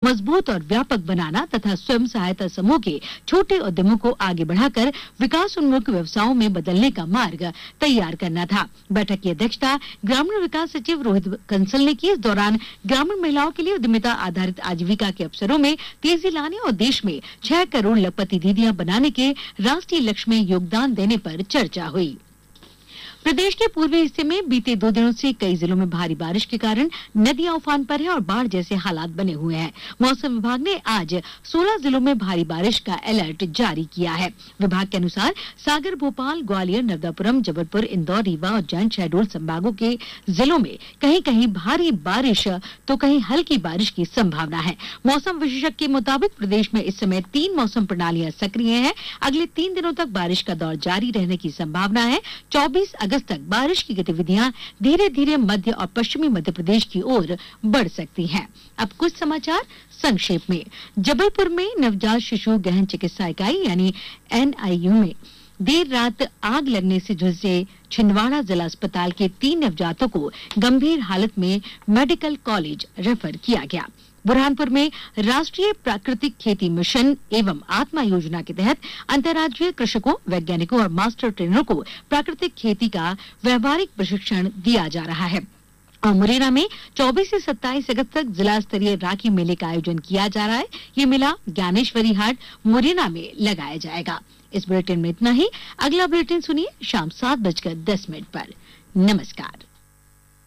मजबूत और व्यापक बनाना तथा स्वयं सहायता समूह के छोटे उद्यमों को आगे बढ़ाकर विकास उन्मुख व्यवसायों में बदलने का मार्ग तैयार करना था। बैठक की अध्यक्षता ग्रामीण विकास सचिव रोहित कंसल ने की। इस दौरान ग्रामीण महिलाओं के लिए उद्यमिता आधारित आजीविका के अवसरों में तेजी लाने और देश में 6 करोड़ लखपति दीदियां बनाने के राष्ट्रीय लक्ष्य में योगदान देने पर चर्चा हुई। प्रदेश के पूर्वी हिस्से में बीते 2 दिनों से कई जिलों में भारी बारिश के कारण नदियां उफान पर है और बाढ़ जैसे हालात बने हुए हैं। मौसम विभाग ने आज 16 जिलों में भारी बारिश का अलर्ट जारी किया है। विभाग के अनुसार सागर, भोपाल, ग्वालियर, नर्मदापुरम, जबलपुर, इंदौर, रीवा और जैन शहडोल संभागों के जिलों में कहीं कहीं भारी बारिश तो कहीं हल्की बारिश की संभावना है। मौसम विशेषज्ञ के मुताबिक प्रदेश में इस समय 3 मौसम प्रणालियां सक्रिय हैं। अगले 3 दिनों तक बारिश का दौर जारी रहने की संभावना है। 24 अगस्त तक बारिश की गतिविधियां धीरे धीरे मध्य और पश्चिमी मध्य प्रदेश की ओर बढ़ सकती हैं। अब कुछ समाचार संक्षेप में। जबलपुर में नवजात शिशु गहन चिकित्सा इकाई यानी NIU में देर रात आग लगने से झुलसे छिंदवाड़ा जिला अस्पताल के 3 नवजातों को गंभीर हालत में मेडिकल कॉलेज रेफर किया गया। बुरहानपुर में राष्ट्रीय प्राकृतिक खेती मिशन एवं आत्मा योजना के तहत अंतर्राज्यीय कृषकों, वैज्ञानिकों और मास्टर ट्रेनरों को प्राकृतिक खेती का व्यावहारिक प्रशिक्षण दिया जा रहा है। और मुरैना में 24 से 27 अगस्त तक जिला स्तरीय राखी मेले का आयोजन किया जा रहा है। ये मेला ज्ञानेश्वरी हाट मुरैना में लगाया जाएगा। इस बुलेटिन में इतना ही। अगला बुलेटिन सुनिए शाम 7:10 पर। नमस्कार।